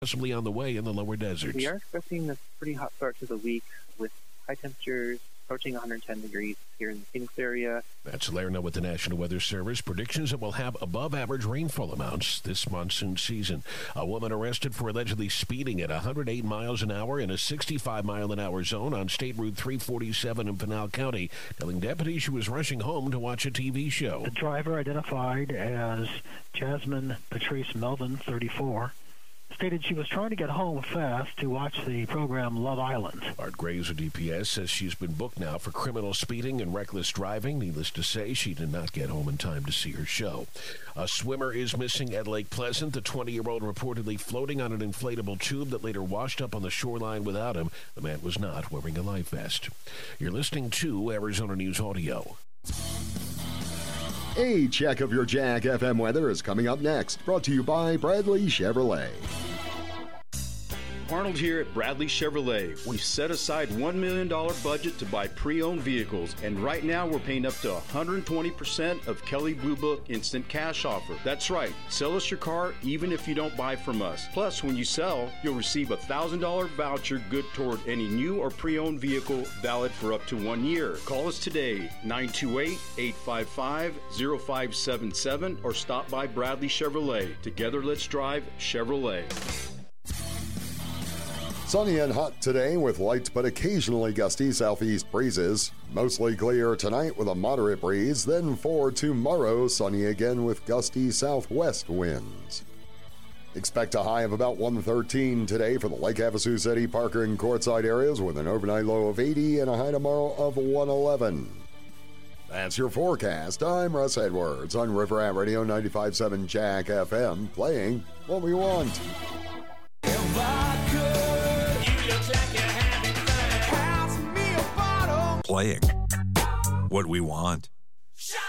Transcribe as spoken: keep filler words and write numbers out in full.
possibly on the way in the lower deserts. We are expecting a pretty hot start to the week with high temperatures approaching one hundred ten degrees here in the Phoenix area. That's Lerna with the National Weather Service. Predictions that we'll have above-average rainfall amounts this monsoon season. A woman arrested for allegedly speeding at one hundred eight miles an hour in a sixty-five mile an hour zone on State Route three forty-seven in Pinal County, telling deputies she was rushing home to watch a T V show. The driver, identified as Jasmine Patrice Melvin, thirty-four, stated she was trying to get home fast to watch the program Love Island. Art Graves of D P S says she's been booked now for criminal speeding and reckless driving. Needless to say, she did not get home in time to see her show. A swimmer is missing at Lake Pleasant. The twenty-year-old reportedly floating on an inflatable tube that later washed up on the shoreline without him. The man was not wearing a life vest. You're listening to Arizona News Audio. A check of your Jack F M weather is coming up next, brought to you by Bradley Chevrolet. Arnold here at Bradley Chevrolet. We've set aside one million dollars budget to buy pre-owned vehicles, and right now we're paying up to one hundred twenty percent of Kelley Blue Book Instant Cash Offer. That's right. Sell us your car even if you don't buy from us. Plus, when you sell, you'll receive a one thousand dollars voucher good toward any new or pre-owned vehicle, valid for up to one year. Call us today, nine two eight, eight five five, zero five seven seven, or stop by Bradley Chevrolet. Together, let's drive Chevrolet. Sunny and hot today with light but occasionally gusty southeast breezes. Mostly clear tonight with a moderate breeze. Then for tomorrow, sunny again with gusty southwest winds. Expect a high of about one thirteen today for the Lake Havasu City, Parker, and Quartzsite areas with an overnight low of eighty and a high tomorrow of one eleven. That's your forecast. I'm Russ Edwards on River Rat Radio ninety-five point seven Jack F M, playing what we want. If I could, you look like you're having fun. Pass me a bottle. Playing what we want.